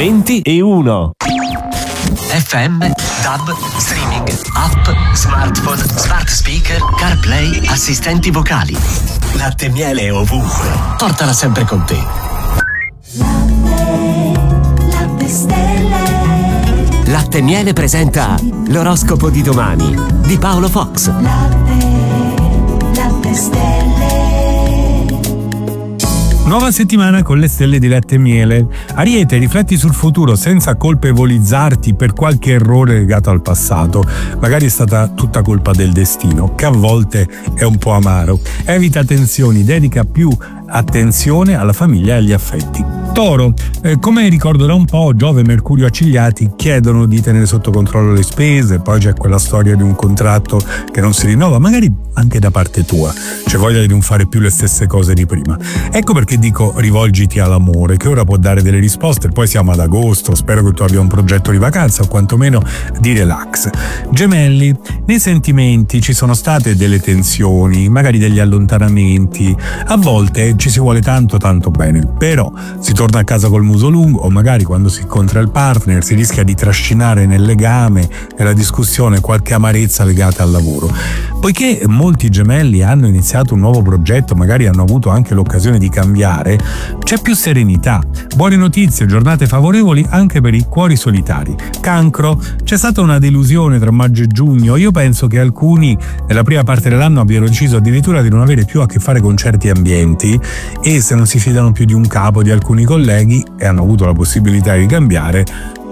21. FM, DAB, streaming, app, smartphone, smart speaker, CarPlay, assistenti vocali. Latte e miele ovunque. Portala sempre con te. Latte stelle. Latte e miele presenta l'oroscopo di domani di Paolo Fox. Latte stelle. Nuova settimana con le stelle di Latte e Miele. Ariete, rifletti sul futuro senza colpevolizzarti per qualche errore legato al passato. Magari è stata tutta colpa del destino, che a volte è un po' amaro. Evita tensioni, dedica più attenzione alla famiglia e agli affetti. Toro, come ricordo da un po', Giove e Mercurio accigliati chiedono di tenere sotto controllo le spese, poi c'è quella storia di un contratto che non si rinnova, magari anche da parte tua, c'è voglia di non fare più le stesse cose di prima. Ecco perché dico rivolgiti all'amore, che ora può dare delle risposte, poi siamo ad agosto, spero che tu abbia un progetto di vacanza o quantomeno di relax. Gemelli, nei sentimenti ci sono state delle tensioni, magari degli allontanamenti, a volte ci si vuole tanto bene, però si torna a casa col muso lungo o magari quando si incontra il partner si rischia di trascinare nel legame, nella discussione, qualche amarezza legata al lavoro. Poiché molti gemelli hanno iniziato un nuovo progetto, magari hanno avuto anche l'occasione di cambiare, c'è più serenità. Buone notizie, giornate favorevoli anche per i cuori solitari. Cancro, c'è stata una delusione tra maggio e giugno. Io penso che alcuni nella prima parte dell'anno abbiano deciso addirittura di non avere più a che fare con certi ambienti e se non si fidano più di un capo, di alcuni colleghi e hanno avuto la possibilità di cambiare,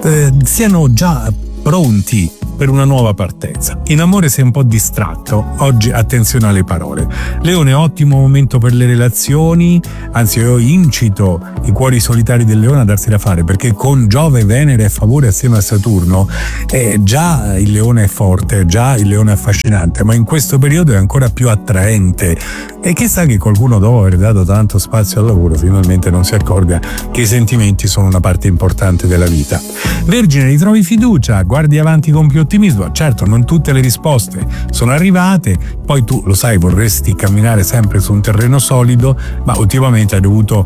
siano già pronti per una nuova partenza. In amore sei un po' distratto, oggi attenzione alle parole. Leone, ottimo momento per le relazioni, anzi io incito i cuori solitari del Leone a darsi da fare, perché con Giove, Venere e favore assieme a Saturno già il Leone è forte, già il Leone è affascinante, ma in questo periodo è ancora più attraente e chissà che qualcuno, dopo aver dato tanto spazio al lavoro, finalmente non si accorga che i sentimenti sono una parte importante della vita. Vergine, ritrovi fiducia, guardi avanti con più ottimismo. Certo, non tutte le risposte sono arrivate, poi tu lo sai, vorresti camminare sempre su un terreno solido, ma ultimamente hai dovuto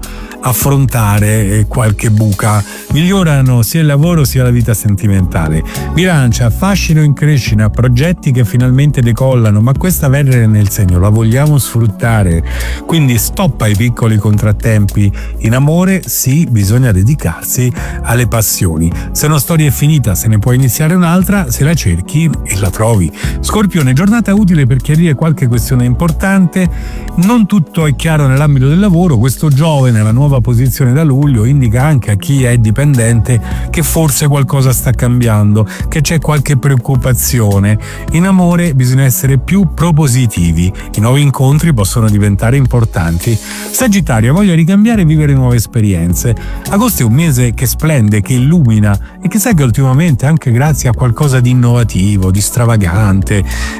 affrontare qualche buca. Migliorano sia il lavoro sia la vita sentimentale. Bilancia, fascino in crescita, progetti che finalmente decollano, ma questa Venere nel segno la vogliamo sfruttare, quindi stop ai piccoli contrattempi. In amore sì, bisogna dedicarsi alle passioni. Se una storia è finita, se ne può iniziare un'altra, se la cerchi e la trovi. Scorpione, giornata utile per chiarire qualche questione importante. Non tutto è chiaro nell'ambito del lavoro. Questo Giove nella nuova posizione da luglio indica anche a chi è dipendente che forse qualcosa sta cambiando, che c'è qualche preoccupazione. In amore bisogna essere più propositivi, i nuovi incontri possono diventare importanti. Sagittario, voglia ricambiare e vivere nuove esperienze. Agosto è un mese che splende, che illumina e che sai che ultimamente, anche grazie a qualcosa di innovativo, di stravagante,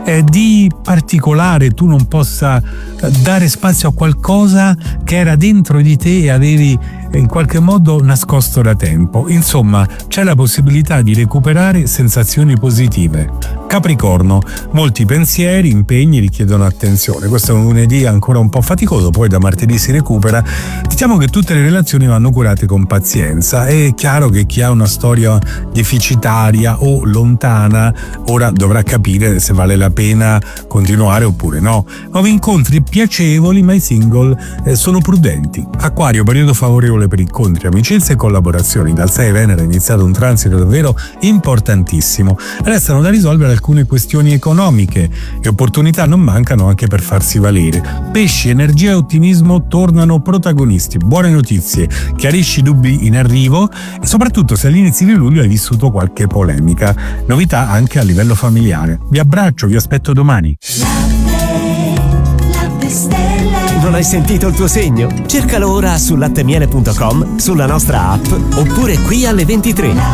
di particolare, tu non possa dare spazio a qualcosa che era dentro di te e avevi in qualche modo nascosto da tempo. Insomma, c'è la possibilità di recuperare sensazioni positive. Capricorno, molti pensieri, impegni richiedono attenzione. Questo è un lunedì ancora un po' faticoso, poi da martedì si recupera. Diciamo che tutte le relazioni vanno curate con pazienza. È chiaro che chi ha una storia deficitaria o lontana ora dovrà capire se vale la pena continuare oppure no. Nuovi incontri piacevoli, ma i single sono prudenti. Acquario, periodo favorevole per incontri, amicizie e collaborazioni. Dal 6 Venere è iniziato un transito davvero importantissimo. Restano da risolvere alcune questioni economiche e opportunità non mancano anche per farsi valere. Pesci, energia e ottimismo tornano protagonisti. Buone notizie, chiarisci dubbi in arrivo e soprattutto se all'inizio di luglio hai vissuto qualche polemica. Novità anche a livello familiare. Vi abbraccio, vi aspetto domani. Latte stelle. Non hai sentito il tuo segno? Cercalo ora su lattemiele.com, sulla nostra app oppure qui alle 23.